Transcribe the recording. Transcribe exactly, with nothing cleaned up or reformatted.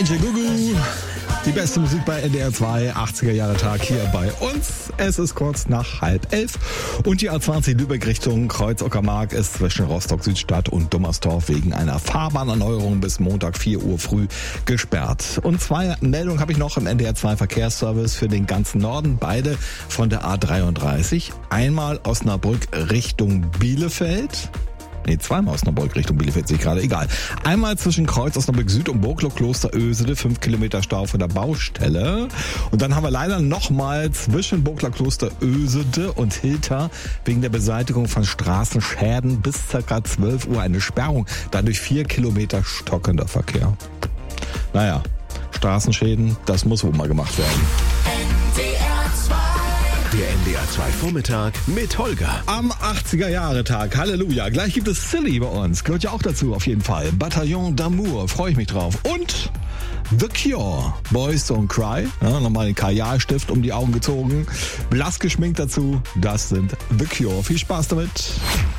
Major Gugu. Die beste Musik bei N D R zwei, achtziger Jahre Tag hier bei uns. Es ist kurz nach halb elf und die A zwanzig Lübeck Richtung Kreuz-Uckermark ist zwischen Rostock-Südstadt und Dummersdorf wegen einer Fahrbahnerneuerung bis Montag vier Uhr früh gesperrt. Und zwei Meldungen habe ich noch im N D R zwei Verkehrsservice für den ganzen Norden, beide von der A dreiunddreißig. Einmal Osnabrück Richtung Bielefeld. Nee, zweimal Osnabrück Richtung Bielefeld, sehe ich gerade, egal. Einmal zwischen Kreuz Osnabrück Süd und Burgloch Kloster Ösede, fünf Kilometer Stau von der Baustelle. Und dann haben wir leider nochmal zwischen Burgloch Kloster Ösede und Hilter wegen der Beseitigung von Straßenschäden bis ca. zwölf Uhr eine Sperrung. Dadurch vier Kilometer stockender Verkehr. Naja, Straßenschäden, das muss wohl mal gemacht werden. Der N D R zwei Vormittag mit Holger. Am achtziger Jahre Tag, Halleluja. Gleich gibt es Silly bei uns. Gehört ja auch dazu auf jeden Fall. Bataillon d'Amour, freue ich mich drauf. Und The Cure, Boys Don't Cry. Ja, nochmal den Kajalstift um die Augen gezogen. Blass geschminkt dazu. Das sind The Cure. Viel Spaß damit.